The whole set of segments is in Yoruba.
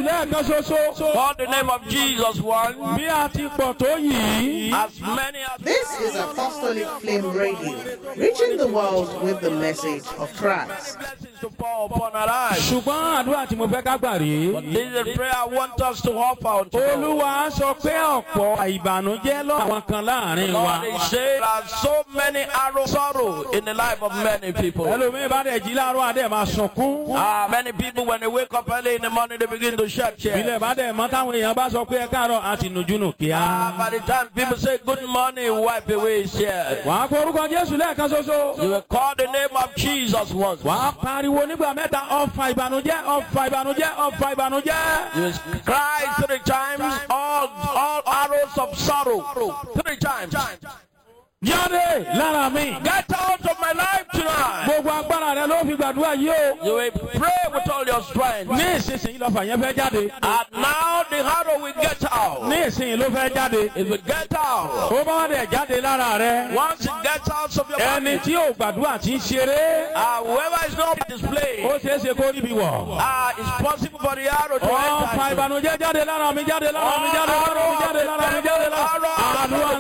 lẹ́ẹ̀kan ṣoṣo. Call the name of Jesus once. Bí a ti pọ̀ tó yìí. As many as This is Apostolic Flame Radio, reaching the world with the message of Christ. blessings to pour upon our lives. Ṣùgbọ́n àdúrà tí mo fẹ́ ká gbà rí. This is a prayer I want us to offer unto God. Olúwa sọ pé ọ̀pọ̀ ìbànújẹ́ lọ́wọ́ kan láàrin wa. Lord, they say there are so many arrows sorrow in the life of many people. Ẹlòmíì bá dẹ̀ jí láàárọ̀ adé máa sunkún. Many people, when they wake up early in the morning, they begin to shed tears. Ilé bá dẹ̀ mọ́ táwọn èèyàn bá sọ pé ẹ káàárọ̀ àti nùjúnù kíá. By the time people say good morning, wipe away his tears. Wàá kó orúkọ Jésù lẹ́ẹ̀kan ṣoṣo. You will call the name of Jesus once. Wàá pariwo nígbà mẹ́ta ọ̀fà ìbànújẹ́ ọ̀fà ìbànújẹ́ ọ̀fà ìbànújẹ́. You will cry 3 times, all arrows of sorrow. 3 times. Jáde lára mi. Get out of my life tonight. Gbogbo agbára rẹ ló fi gbàdúrà yìí o. You will pray with all your strength. Ní ìsinsìnyí lọ́fà yẹn fẹ́ jáde. And now the arrow will get out. Ní ìsinsìnyí ló fẹ́ jáde. It will get out. Ó bá wá dẹ̀ jáde lára rẹ. Once it gets out of your Ẹni body, tí ò gbàdúrà tí ń ṣeré. whoever is not displayed, Ó ṣeé ṣe kó níbi wọ̀. it's possible for the arrow to Ọ̀fà enter. ìbànújẹ́ jáde lára mi jáde lára mi jáde lára mi jáde lára mi jáde lára. Àdúrà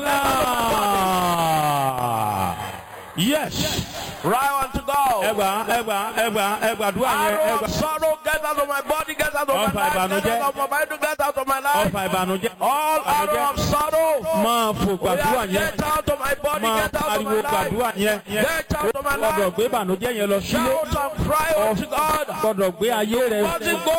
ńlá. Yes. Right unto God. Ẹgbàdúrà yẹn. Arrow of sorrow, get out of my body, get out of my Ọ̀fà life, ìbànújẹ́. get out of my mind, get out of my life. Ọ̀fà ìbànújẹ́. All arrow of sorrow, Máa fò gbàdúrà yẹn. get out of my body, Máa get out of my pariwo life. gbàdúrà yẹn. Get out of my Gbọ́dọ̀ life. gbé ìbànújẹ́ yẹn lọ sílé. Shout and cry unto God. Gbọ́dọ̀ gbé ayé rẹ̀.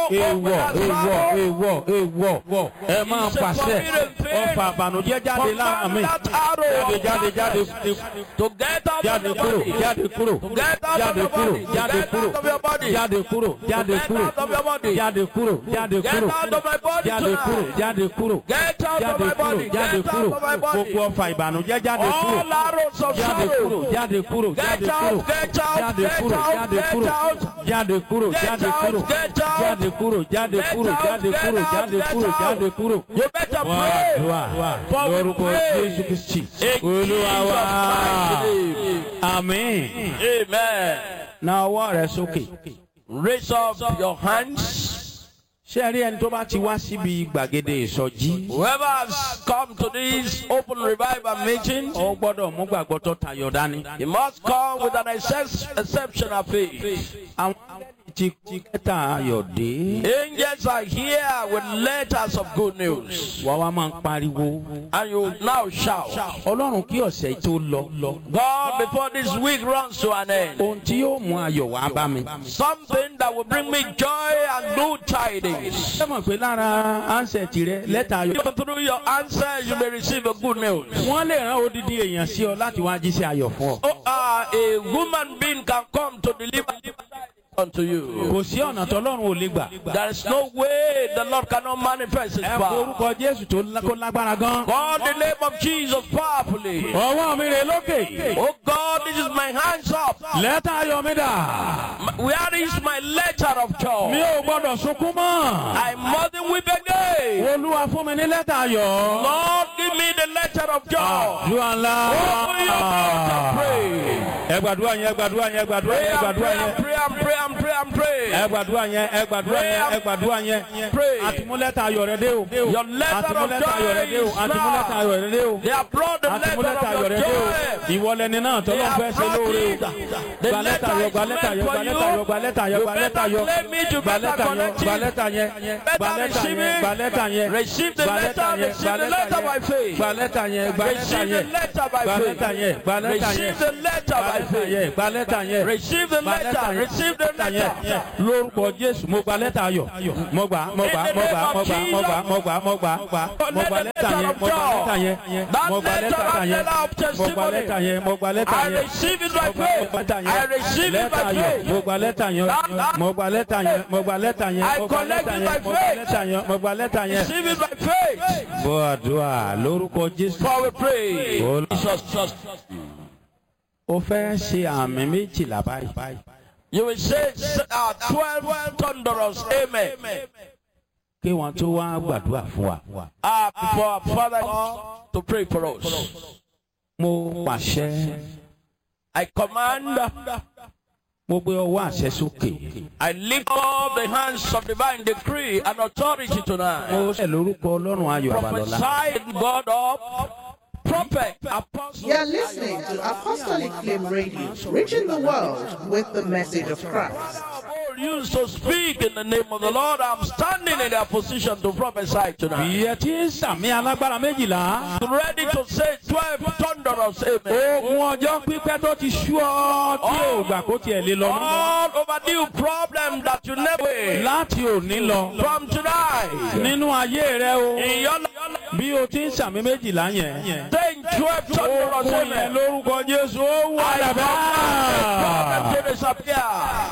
Èèwọ̀. Ẹ máa pàṣẹ. Ọ̀fà ìbànújẹ́ jáde lára mi. That arrow Jáde. to get out of Jáde your kúrò. body. Jáde kúrò. To get out of Jáde your kúrò. body. Jáde Get kúrò. out of your body. Jáde kúrò. Jáde Get kúrò. out of your body. Jáde kúrò. Jáde Get kúrò. out of my body Jáde kúrò. tonight. Jáde kúrò. Get out of Jáde my kúrò. body. Jáde Get kúrò. out of my body. Gbogbo ọ̀fà ìbànújẹ́ jáde kúrò. All arrows of Jáde kúrò. sorrow. Jáde kúrò. Jáde Get kúrò. out, get out, Jáde get kúrò. out, Jáde get kúrò. out. Jáde kúrò. Get Jáde out, kúrò. get out. Jáde kúrò. Jáde Get kúrò. out, Jáde get kúrò. out, Jáde get kúrò. out. Jáde kúrò. You better pray. Wàdúrà For we lórúkọ pray. Jésù Kristi. In Olúwa wa. Jesus' mighty name. Àmín. Amen. Na ọwọ́ rẹ sókè. Raise up your hands. Ṣé ẹ rí ẹni tó bá ti wá síbi gbàgede ìsọjí? Whoever has come to this open revival meeting, Ó gbọ́dọ̀ mú gbàgbọ́ tó tayọ dání. he must come with an exceptional faith. Àwọn ti kẹta ayọ̀ dé. Angels are here with letters of good news. Wà wá máa ń pariwo. And you now shout, Ọlọ́run kí ọ̀sẹ̀ tó lọ. God, before this week runs to an end, Ohun tí yóò mú ayọ̀ wá bá mi. something that will bring me joy and good tidings. Ṣé mọ̀ pé lára ánsẹ̀tì rẹ lẹ́tà ayọ̀? Even through your answer, you may receive a good news. Wọ́n lè rán odidi èèyàn sí ọ láti wá jíṣẹ́ ayọ̀ fún ọ. A woman being can come to deliver unto you. Kò sí ọ̀nà tọ́lọ́run ò lè gbà. There is no way the Lord cannot manifest His Ẹ kó power. orúkọ Jésù tó lágbára gan. Call the name of Jesus powerfully. Ọwọ́ mi rè lókè. Oh God, this is my hands up. Lẹ́tà ayọ̀ mi dà. Where is my letter of Mi joy? ò gbọ́dọ̀ sunkún mọ́. I mustn't weep again. Olúwa fún mi ní lẹ́tà ayọ̀. Lord, give me the letter of joy. Àdúrà ńlá. Open your mouth and pray. Ẹ gbàdúrà yẹn, ẹ gbàdúrà yẹn, ẹ gbàdúrà Pray yẹn, ẹ and gbàdúrà pray yẹn. and pray and pray and pray and pray. Ẹ gbàdúrà yẹn, ẹ gbàdúrà yẹn, ẹ gbàdúrà yẹn. Pray. Àtìmúlẹ́tà ayọ̀ rẹ dé o. Your letter of Àtìmúlẹ́tà ayọ̀ rẹ dé o. joy is Àtìmúlẹ́tà now. ayọ̀ rẹ dé o. They have brought the letter Àtìmúlẹ́tà ayọ̀ of rẹ your dé o. joy. Ìwọlẹ̀ ni náà They tọ́lọ́ fẹ́ have ṣe brought lóore. it. The Gba lẹ́tà letter ayọ̀, is gba lẹ́tà meant ayọ̀, for gba lẹ́tà ayọ̀, you. gba lẹ́tà ayọ̀, You gba better lẹ́tà ayọ̀. claim it, you Gba better lẹ́tà yẹn, connect gba it. lẹ́tà yẹn, gba Better lẹ́tà receive yẹn, it. gba lẹ́tà yẹn. Receive the Gba letter, lẹ́tà yẹn, receive gba the lẹ́tà letter by yẹn. faith. Gba lẹ́tà yẹn, gba lẹ́tà Receive the yẹn. letter by Gba faith. lẹ́tà yẹn, gba lẹ́tà yẹn. Receive the letter by Gba lẹ́tà faith. yẹn, gba lẹ́tà yẹn. Receive the Gba lẹ́tà letter. yẹn. Receive the Lẹ́tà yẹn. letter. Lórúkọ Jésù, mo gba lẹ́tà ayọ̀. Mo gbà, mo gbà, mo gbà, mo gbà, mo gbà, mo gbà, mo gbà, mo gbà lẹ́tà yẹn, mo gbà lẹ́tà yẹn. Mo gbà lẹ́tà yẹn. Mo gbà lẹ́tà yẹn, mo gbà lẹ́tà I yẹn. receive it by faith. I receive it Lẹ́tà by ayọ̀, faith. mo gba lẹ́tà yẹn. Mo gba lẹ́tà yẹn, mo gba lẹ́tà yẹn. I Mo gba collect lẹ́tà it yẹn, by mo gba faith. lẹ́tà yẹn, mo gba lẹ́tà yẹn. Receive it by faith. Gbọ́ àdúrà lórúkọ Jésù. For we pray. Jesus. Ó fẹ́ ṣe àmì méjìlá báyìí. You will say 12 thunderous amen. Kí wọ́n tó wá gbàdúrà fún wa. Before our Father to pray for us. Mo pàṣẹ I command Mo gbé ọwọ́ àṣẹ sókè. I lift up the hands of divine decree and authority tonight. Mo ṣẹ̀ lórúkọ Ọlọ́run Ayọ̀ Babalọ́lá. Prophesy God up. Prophet, apostle. You are listening to Apostolic Flame Radio, reaching the world with the message of Christ. Used to speak in the name of the Lord. I'm standing in a position to prophesy tonight. Ìyẹn tí ń sàmì alágbára méjìlá. Ready to say 12 thunderous amen. Ogun ọjọ́ pípẹ́ tó ti sú ọ tí ò gbà kó tiẹ̀ lé lọ. All overdue problem that you never. Láti òní lọ. From tonight. Nínú ayé rẹ o. In your Bí o ti ń sàmì méjìlá yẹn. saying 12 thunderous Ogun yẹn amen. lórúkọ Jésù ó wà I lábẹ́. problem to disappear.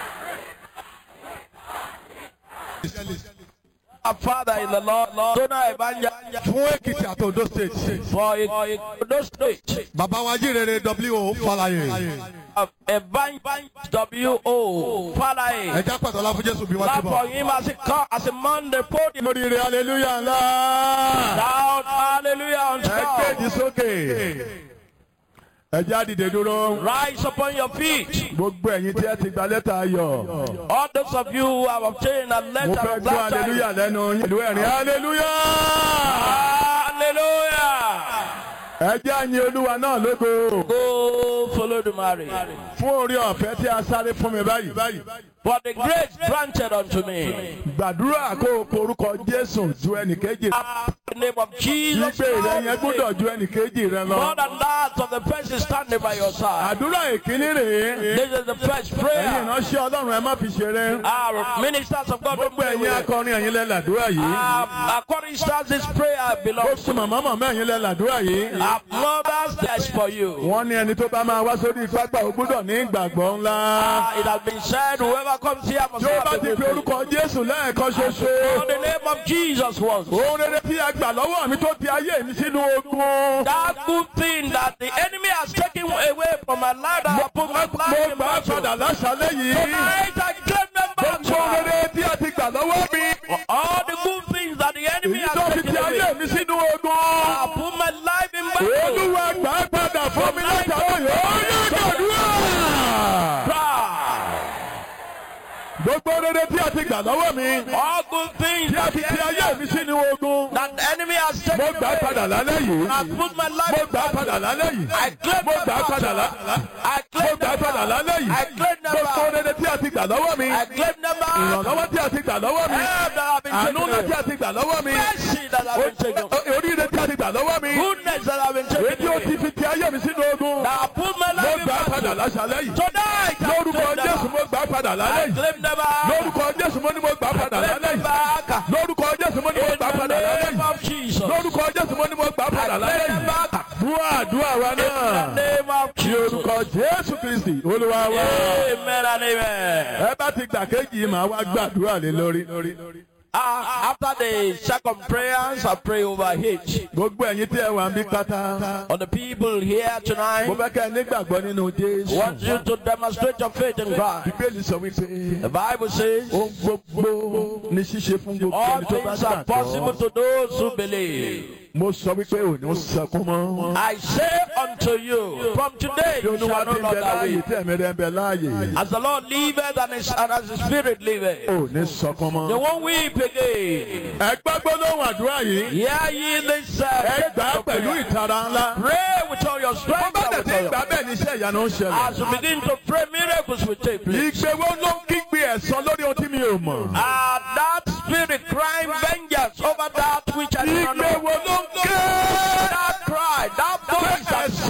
Our Father in the Lord, Dona Ebanya, fún Èkìtì àti Ondo state. for those states, Bàbá wa jíire W.O. Fáláyé. Ebanya W.O. Falaye. Ẹja pàtàkì fún Jésù bí wọ́n Clap ti for bọ̀. him as a man, the podium. Lóríire hallelujah ńlá. Shout hallelujah on Ẹ kéde top. sókè. Ẹja dìde dúró. Rise upon your feet. Gbogbo ẹ̀yin tí ẹ ti gba lẹ́tà ayọ̀. All those of you who have obtained a Mo letter fẹ́ of gbọ́ hallelujah baptism. lẹ́nu yín. Ìlú ẹ̀rín hallelujah. Hallelujah. Ẹja yin Olúwa náà lógo. Go follow the marriage. Fún orí ọ̀fẹ́ tí a sáré fún mi báyìí. For the grace granted unto me. Gbàdúrà kó o porúkọ Jésù ju ẹnìkejì. In the name of Jesus. Ìgbé rẹ yẹn gbọ́dọ̀ ju ẹnìkejì rẹ More lọ. than that of the person standing by your side. Àdúrà ìkíní rèé. This is the first Ẹ̀yin prayer. ìránṣẹ́ Ọlọ́run ẹ má fi ṣeré. Our ministers of God. Gbogbo ẹ̀yin akọrin ẹ̀yin lẹ làdúrà yìí. According to this prayer belongs Gbogbo màmá màmá ẹ̀yin lẹ làdúrà yìí. our mothers. That's for you. Wọ́n ní ẹni tó bá máa wá sórí pápá ó gbọ́dọ̀ ní ìgbàgbọ́ ńlá. It has been said, whoever comes here must Tí ó have bá the ti good fi faith. orúkọ Jésù lẹ́ẹ̀kan In ṣoṣo. the name of Jesus once. Ohun rere tí a gbà lọ́wọ́ mi tó ti ayé mi sínú ogun. That good thing that the enemy has taken away from my life, that I put my Mo life in gbà á battle. padà láṣálẹ́ yìí. Tonight I claim them back. Gbogbo ohun rere tí a ti gbà lọ́wọ́ mi. All the good things that the enemy Èyí tó has fi taken ti ayé away. mi sínú I ogun. put my life in battle. Olúwa gbà á padà fún mi látàrí yìí. Ó yẹ gbàdúrà. Gbogbo rere tí a ti gbà lọ́wọ́ mi. All good things Tí a that ti the ti ayé enemy, mi sínú ogun. that the enemy has Mo taken gbà á away. padà lálẹ́ yìí. I put my life Mo in gbà á battle. padà lálẹ́ yìí. I claim Mo them gbà á padà back. lálẹ́. I Mo claim gbà á them padà back. lálẹ́ yìí. I claim them Gbogbo back. rere tí a ti gbà lọ́wọ́ mi. I claim them back. Ìrànlọ́wọ́ tí a ti gbà lọ́wọ́ mi. Help that have been Àánú taken ńlá tí away. a ti gbà lọ́wọ́ mi. Mercy that have been taken away. Oríire tí a ti gbà lọ́wọ́ mi. Goodness that have been Èyí taken tí ó away. ti fi ti ayé mi sínú ogun. That I put my Mo life in gbà á padà battle. láṣálẹ́ yìí. Tonight I Lórúkọ claim them Jésù back. mo gbà á padà lálẹ́ I yìí. claim them back. Lórúkọ Jésù mo ní mo gbà á padà Claim lálẹ́ them yìí. back. Lórúkọ Jésù mo ní mo In gbà á the padà lálẹ́ name yìí. of Jesus. Lórúkọ Jésù mo ní mo gbà á padà lálẹ́ Claim them yìí. back. Dúà àdúrà wa In the náà. name of Ní Jesus. orúkọ Jésù Kristi Olúwa wa. Amen and amen. Ẹ bá ti gbà kéjì yìí màá wá gbàdúrà lé lórí. After the second prayers, I pray over H. Gbogbo ẹ̀yin tí ẹ wà ń bí pátá. On the people here Mo tonight, fẹ́ kẹ́ ẹ nígbàgbọ́ nínú Jésù. want you to demonstrate your faith in God. Bíbélì sọ wípé The Bible says, ohun gbogbo ní ṣíṣe fún gbogbo all ẹni tó bá things are possible gbàgbọ́. to those who believe. Mo sọ wípé ò ní sọkún mọ́. I say unto you, from today Bí you Olúwa shall ti no ń bẹ longer láàyè weep. tí ẹ̀mí rẹ̀ ń bẹ láàyè. As the Lord liveth and as the Spirit liveth, Ò ní sọkún you mọ́. won't weep again. Ẹ gbàgbọ́ lóhùn àdúrà yìí. Hear ye this Ẹ gbà á pẹ̀lú ìtara ńlá. Pray with all your Bó strength bá and tẹ̀ with sí all your ìgbà bẹ́ẹ̀ ni iṣẹ́ ìyanu ń ṣẹlẹ̀. As you begin to pray, miracles will take place. Ìgbéwó ló ń kígbe ẹ̀san lórí ohun tí mi ò mọ̀. That spirit crying vengeance over that which I do not know. Ìgbéwó ló ń ké That cry, that voice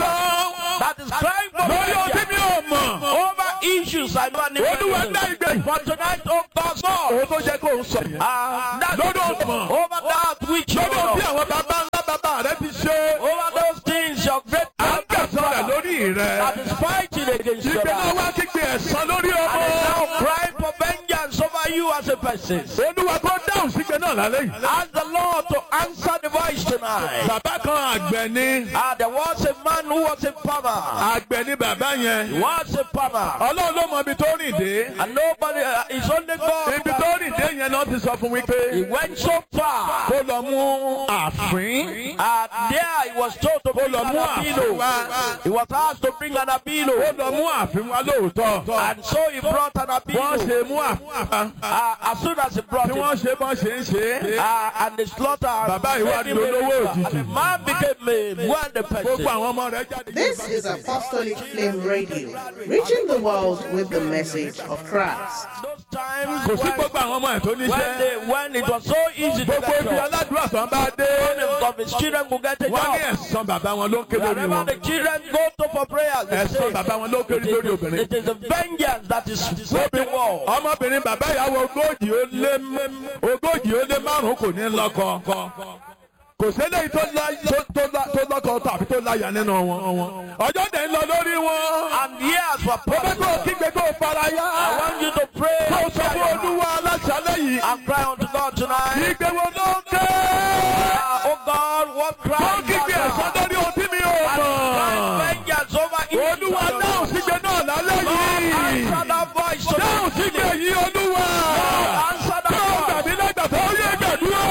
that is crying for lórí ohun tí mi vengeance ò mọ̀. over issues I don't Olúwa dá know. ìgbé. For tonight, oh God, Òun tó jẹ́ kó ń sọ yẹn. that Lórí ohun mọ̀. over that which you Lórí ohun tí know. àwọn bàbá ńlá bàbá rẹ ti ṣe. Over those things your great À ń gbẹ̀sán rẹ̀ lórí that rẹ̀. is fighting against your Ìgbéwó life. wá kígbe ẹ̀san lórí And is now ọmọ. crying for vengeance over you as a person. Olúwa kó dáhùn sígbe náà náà lálẹ́ yìí. Ask the Lord to answer the voice tonight. Bàbá kan àgbẹ̀ ni. There was a man who was a farmer. Àgbẹ̀ ni bàbá yẹn. He was a farmer. Ọlọ́run ló mọ ibi tó rìn dé. And nobody, it's only God. Ibi tó rìn dé yẹn náà ti sọ fún wípé. He went so far. Kó lọ mú àfín. There he was told to bring an abilo. He was asked to bring an abilo. Ó lọ mú àfín wá lóòótọ́. And so he brought an abilo. Wọ́n ṣe mú àfín. As soon as he brought it. Tí wọ́n ṣe bọ́n ṣe ń ṣe. And the slaughter. Bàbá ìwádìí olówó òjijì. And the man became a wealthy person. Gbogbo àwọn ọmọ rẹ̀ jáde. This is Apostolic Flame Radio, reaching the world with the message of Christ. Those times Kò sí gbogbo àwọn ọmọ ẹ̀ tó níṣẹ́. when it was so easy to Gbogbo get ibi jobs. aládùúrà tó ń bá dé. One of his children could get a Wọ́n ní job. ẹ̀san bàbá wọn ló ń ké lórí Whenever wọn. the children go to for prayers, they Ẹ̀san say, bàbá wọn ló ń ké lórí obìnrin. it is a vengeance that is sweeping war. Ọmọbìnrin bàbá ìyàwó ogójì ó lé márùn-ún kò ní lọ́kọ. Kò sẹ́lẹ̀ tó lọ́kọ tàbí tó láyà nínú wọn. Ọjọ́ dẹ̀ ń lọ lórí wọn. And years were Ó fẹ́ passed. kó kígbe kó fara yá. I want you to pray Kó sọ fún Olúwa aláṣálẹ̀ yìí. and cry unto God tonight. Ìgbé wo ló ń ké? Oh God, what Kó cry kígbe ẹ̀san lórí ohun tí mi ò mọ̀. vengeance over Olúwa dáhùn sígbe náà lálẹ́ yìí. Answer that voice Dáhùn sígbe yìí Olúwa. Answer that Dáhùn voice. tàbí lẹ́gbàá tó yẹ gbàdúrà.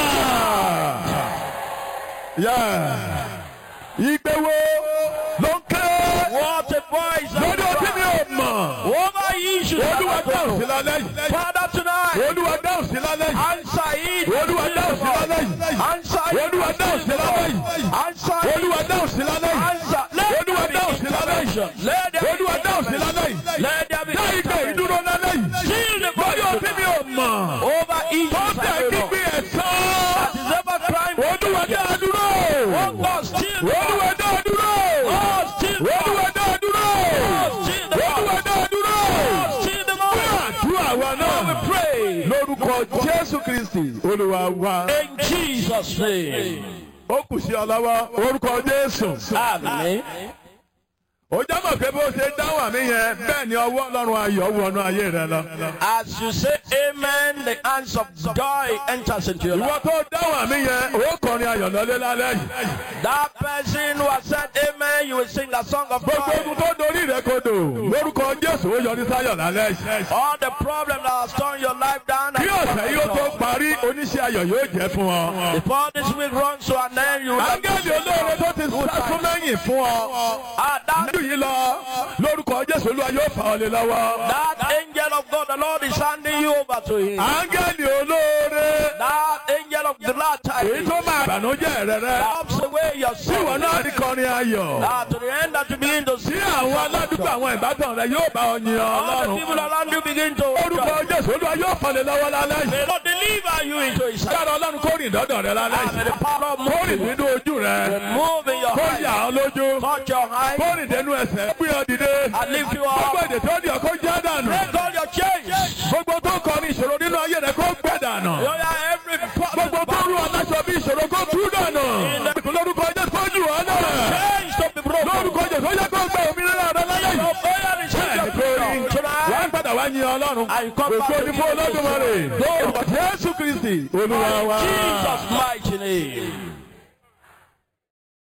Ìgbé wo ló ń ké? What a voice. Lórí ohun tí mi ò mọ̀. Over issues. Olúwa dáhùn sí lálẹ́ yìí. Father tonight. Olúwa dáhùn sí lálẹ́ yìí. Answer it. Olúwa dáhùn sí lálẹ́ yìí. Answer it. Olúwa dáhùn sí lálẹ́ yìí. Answer it. Olúwa dáhùn sí lálẹ́ yìí. Answer. Olúwa dáhùn sí lálẹ́ yìí. Let there be Olúwa dáhùn sí lálẹ́ yìí. Let there be Dá ìgbé ìdúró lálẹ́ yìí. Seal the Lórí ohun tí mi ò mọ̀. over Tó issues. tẹ̀ kígbe ẹ̀san. That is ever crime. Olúwa dá a dúró. Oh God, still the Olúwa dá a dúró. God, still the Olúwa dá a dúró. still the Olúwa dá a dúró. still the Àdúrà wa náà. pray Lórúkọ Jésù Kristì Olúwa wa. in Jesus' name. Ó kù sí ọ lọ́wọ́. Orúkọ Jésù. Amen. Ó jábọ̀ pé bó ṣe dáhùn àmì yẹn bẹ́ẹ̀ ni ọwọ́ Ọlọ́run ayọ̀ wọnú ayé rẹ lọ. As you say amen, the hands of joy enters into your Ìwọ life. tó dáhùn àmì yẹn ó kọrin ayọ̀ lọ́lé lálẹ́ yìí. That person who has said amen, you will sing the song of Gbogbo joy. ogun tó dorí rẹ kodò lórúkọ Jésù ó yọrí sáyọ̀ lálẹ́ yìí. All the problems that have torn your life down. Kí ọ̀sẹ̀ yóò tó parí oníṣẹ́ ayọ̀ yóò jẹ́ fún ọ. Before this week runs to an end, you will have Áńgẹ́lì olóore tó ti sásún lẹ́yìn fún ọ. that Nínú yìí lọ lórúkọ Jésù Olúwa yóò fà ọ́ lé lọ́wọ́. That angel of God, the Lord is handing you over to him. Áńgẹ́lì olóore That angel of the Lord èyí tó máa bànújẹ́ rẹ rẹ. helps away your Tí ìwọ sin. náà rí kọrin ayọ̀. To the end that you begin to Tí see àwọn aládùúgbò àwọn ìbátan rẹ yóò bá ọ yin all the Ọlọ́run. people around you begin to Orúkọ Jésù Olúwa yóò fà lé lọ́wọ́ lálẹ́ yìí. may not deliver you into his hand. Dára Ọlọ́run kó rìn dọ́dọ̀ rẹ lálẹ́ And the yìí. power of Kó rìn moving, nínú ojú rẹ. move in your Kó eyes, yà ọ́ lójú. touch your eyes, Kó rìn dénú ẹsẹ̀. Gbé ọ dìde. and lift you Gbogbo up. èdè tó di ọkọ jẹ́ dànù. Break all your chains. Gbogbo tó kọ ní ìṣòro nínú ayé rẹ kó gbẹ dànù. Every Gbogbo tó rú aláṣọ bí ìṣòro kó tú dànù. Lórúkọ Jésù kó jù ọ́ náà. chains to be broken. Lórúkọ Jésù ó yẹ kó gbẹ òmìnira rẹ lálẹ́ yìí. Bẹ́ẹ̀ni kó rí. Wọ́n padà wá yin Ọlọ́run. Ògo ni fún Olódùmarè. Jésù Kristi Olúwa wa. Jesus' mighty name.